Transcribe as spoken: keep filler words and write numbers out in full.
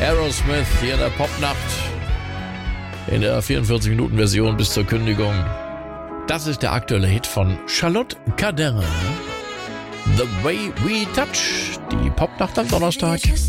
Aerosmith hier in der Popnacht. In der vierundvierzig-Minuten-Version bis zur Kündigung. Das ist der aktuelle Hit von Charlotte Cardin. The Way We Touch. Die Popnacht am Donnerstag.